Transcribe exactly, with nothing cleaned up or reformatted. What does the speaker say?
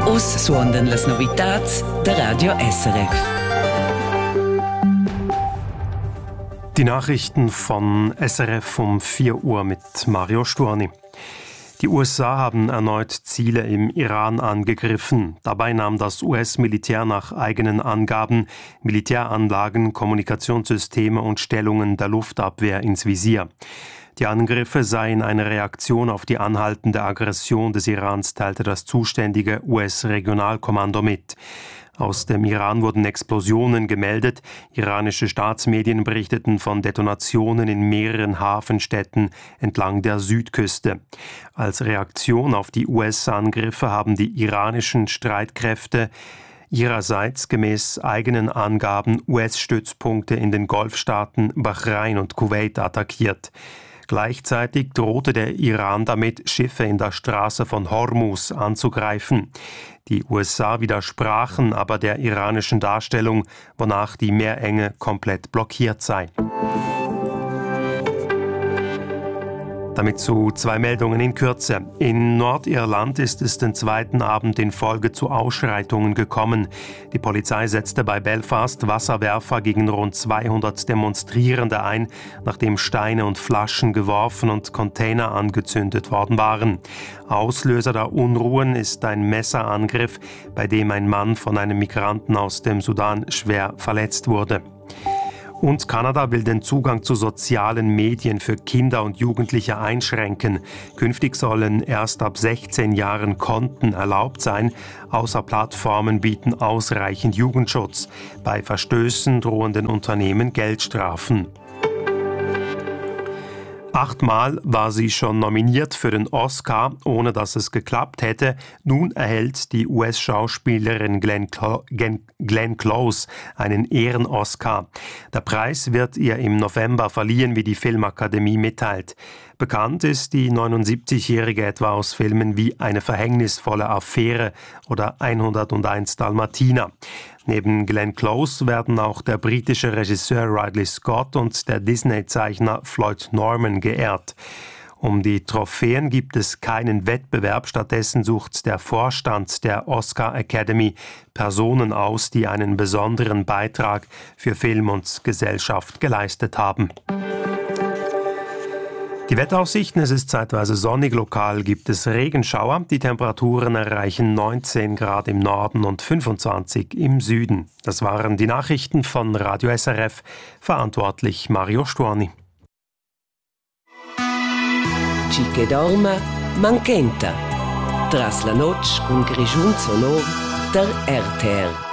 Us suondan las novitats der Radio S R F. Die Nachrichten von S R F um vier Uhr mit Mario Sturni. Die U S A haben erneut Ziele im Iran angegriffen. Dabei nahm das U S-Militär nach eigenen Angaben Militäranlagen, Kommunikationssysteme und Stellungen der Luftabwehr ins Visier. Die Angriffe seien eine Reaktion auf die anhaltende Aggression des Irans, teilte das zuständige U S-Regionalkommando mit. Aus dem Iran wurden Explosionen gemeldet. Iranische Staatsmedien berichteten von Detonationen in mehreren Hafenstädten entlang der Südküste. Als Reaktion auf die U S-Angriffe haben die iranischen Streitkräfte ihrerseits gemäß eigenen Angaben U S-Stützpunkte in den Golfstaaten Bahrain und Kuwait attackiert. Gleichzeitig drohte der Iran damit, Schiffe in der Straße von Hormuz anzugreifen. Die U S A widersprachen aber der iranischen Darstellung, wonach die Meerenge komplett blockiert sei. Damit zu zwei Meldungen in Kürze. In Nordirland ist es den zweiten Abend in Folge zu Ausschreitungen gekommen. Die Polizei setzte bei Belfast Wasserwerfer gegen rund zweihundert Demonstrierende ein, nachdem Steine und Flaschen geworfen und Container angezündet worden waren. Auslöser der Unruhen ist ein Messerangriff, bei dem ein Mann von einem Migranten aus dem Sudan schwer verletzt wurde. Und Kanada will den Zugang zu sozialen Medien für Kinder und Jugendliche einschränken. Künftig sollen erst ab sechzehn Jahren Konten erlaubt sein. Außer Plattformen bieten ausreichend Jugendschutz. Bei Verstößen drohen den Unternehmen Geldstrafen. Achtmal war sie schon nominiert für den Oscar, ohne dass es geklappt hätte. Nun erhält die U S-Schauspielerin Glenn, Clo- Glenn Close einen Ehren-Oscar. Der Preis wird ihr im November verliehen, wie die Filmakademie mitteilt. Bekannt ist die neunundsiebzigjährige etwa aus Filmen wie Eine verhängnisvolle Affäre oder hunderteins Dalmatiner. Neben Glenn Close werden auch der britische Regisseur Ridley Scott und der Disney-Zeichner Floyd Norman geehrt. Um die Trophäen gibt es keinen Wettbewerb, stattdessen sucht der Vorstand der Oscar Academy Personen aus, die einen besonderen Beitrag für Film und Gesellschaft geleistet haben. Die Wetteraussichten: Es ist zeitweise sonnig, lokal gibt es Regenschauer. Die Temperaturen erreichen neunzehn Grad im Norden und fünfundzwanzig im Süden. Das waren die Nachrichten von Radio S R F, verantwortlich Mario Sturni. Chi che dorma, manchenta. Tras la noche con grigiun sonor der R T R.